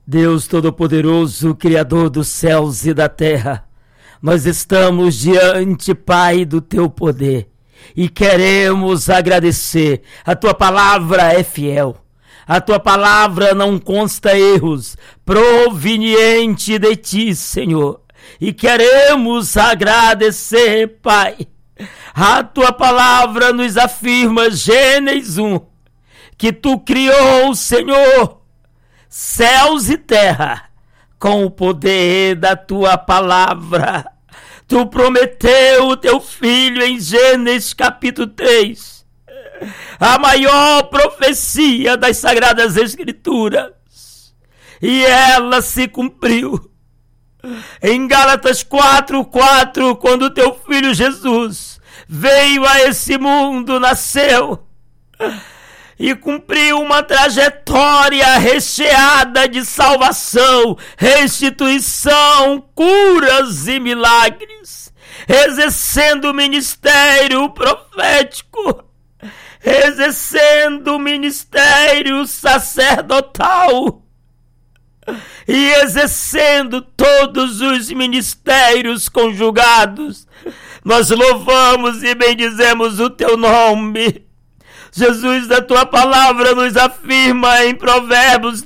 Deus Todo-Poderoso, Criador dos céus e da terra, nós estamos diante, Pai, do Teu poder e queremos agradecer. A Tua palavra é fiel, a Tua palavra não consta erros, proveniente de Ti, Senhor, e queremos agradecer, Pai. A Tua palavra nos afirma, Gênesis 1, que Tu criou, Senhor, céus e terra, com o poder da Tua palavra. Tu prometeu o Teu Filho em Gênesis capítulo 3, a maior profecia das Sagradas Escrituras, e ela se cumpriu. Em Gálatas 4:4, quando Teu Filho Jesus veio a esse mundo, nasceu e cumpriu uma trajetória recheada de salvação, restituição, curas e milagres, exercendo o ministério profético, exercendo o ministério sacerdotal e exercendo todos os ministérios conjugados. Nós louvamos e bendizemos o Teu nome. Jesus, a Tua palavra nos afirma em Provérbios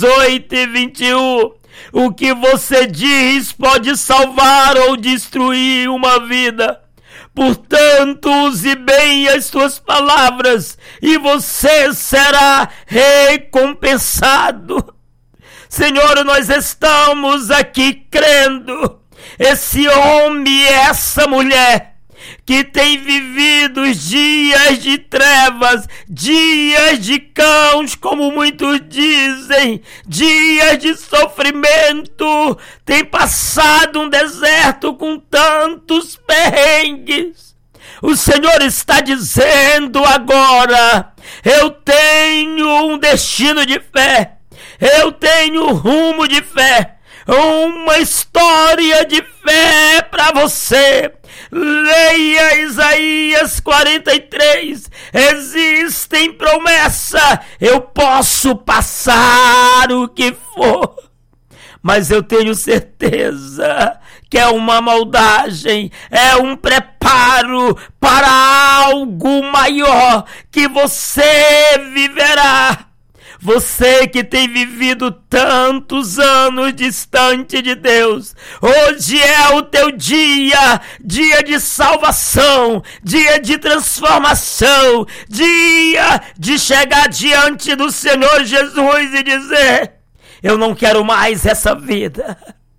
18:21, o que você diz pode salvar ou destruir uma vida. Portanto, use bem as Tuas palavras e você será recompensado. Senhor, nós estamos aqui crendo, esse homem e essa mulher que tem vivido dias de trevas, dias de caos, como muitos dizem, dias de sofrimento, tem passado um deserto com tantos perrengues. O Senhor está dizendo agora, eu tenho um destino de fé, eu tenho um rumo de fé, uma história de fé para você. Leia Isaías 43, existem promessas, eu posso passar o que for, mas eu tenho certeza que é uma moldagem, é um preparo para algo maior que você viverá. Você que tem vivido tantos anos distante de Deus, hoje é o teu dia, dia de salvação, dia de transformação, dia de chegar diante do Senhor Jesus e dizer, eu não quero mais essa vida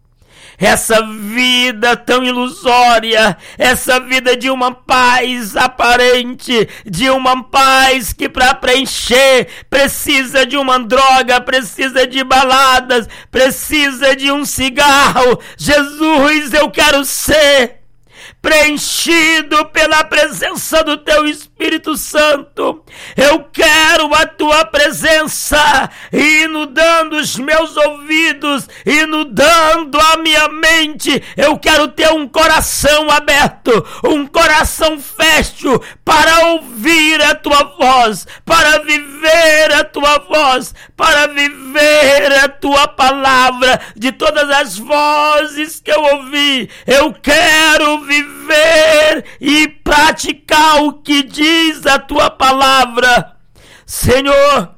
tão ilusória, essa vida de uma paz aparente, de uma paz que para preencher precisa de uma droga, precisa de baladas, precisa de um cigarro. Jesus, eu quero ser preenchido pela presença do Teu Espírito Santo. Eu quero a Tua presença inundando os meus ouvidos, inundando a minha mente. Eu quero ter um coração aberto, um coração fértil para ouvir a Tua voz, para viver a Tua voz, para viver a Tua palavra. De todas as vozes que eu ouvi, eu quero viver e praticar o que diz a Tua palavra. Senhor,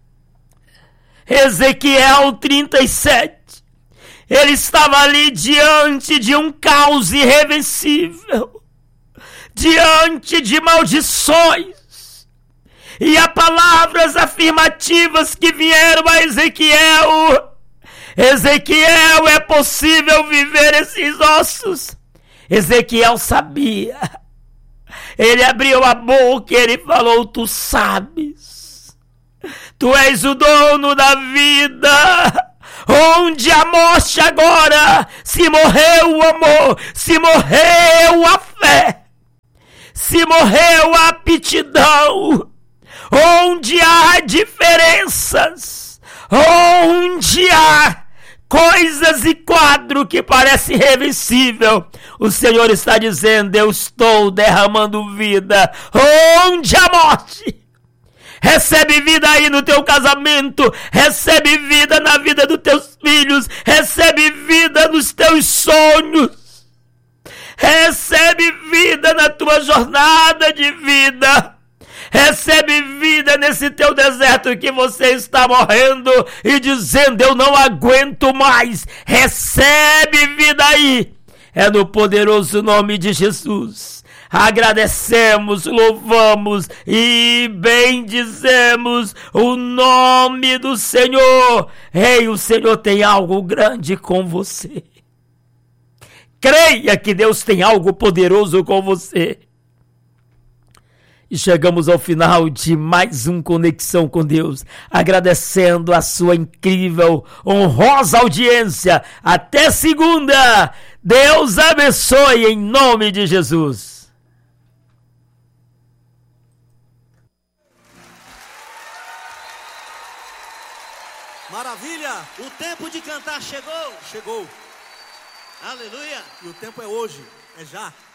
Ezequiel 37, ele estava ali diante de um caos irreversível, diante de maldições, e há palavras afirmativas que vieram a Ezequiel. Ezequiel, é possível viver esses ossos? Ezequiel sabia. Ele abriu a boca e ele falou, tu sabes, tu és o dono da vida. Onde a morte agora? Se morreu o amor, se morreu a fé, se morreu a aptidão, onde há diferenças, onde há coisas e quadro que parece irreversível, o Senhor está dizendo, eu estou derramando vida. Onde a morte? Recebe vida aí no teu casamento, recebe vida na vida dos teus filhos, recebe vida nos teus sonhos, recebe vida na tua jornada de vida, recebe vida nesse teu deserto que você está morrendo e dizendo: eu não aguento mais. Recebe vida aí, é no poderoso nome de Jesus. Agradecemos, louvamos e bendizemos o nome do Senhor. Ei, o Senhor tem algo grande com você. Creia que Deus tem algo poderoso com você. E chegamos ao final de mais um Conexão com Deus, agradecendo a sua incrível, honrosa audiência. Até segunda. Deus abençoe em nome de Jesus. Maravilha! O tempo de cantar chegou! Chegou! Aleluia! E o tempo é hoje, é já.